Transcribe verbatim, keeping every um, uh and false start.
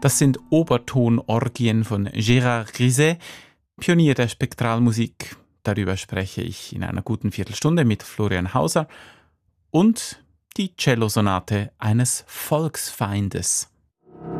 Das sind Obertonorgien von Gérard Griset, Pionier der Spektralmusik. Darüber spreche ich in einer guten Viertelstunde mit Florian Hauser. Und die Cellosonate eines Volksfeindes.